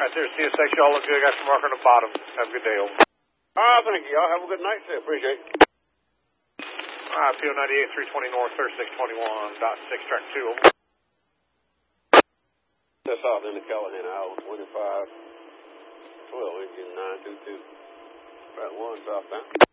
Right there, CSX, y'all look good. Got some marker on the bottom. Have a good day, over. Thank you, y'all. Have a good night, sir. Appreciate it. PO 98, 320 north, 3621.6, track 2, over. That's out in the Callahan, hour 25, 12, engine 922. About 1 southbound.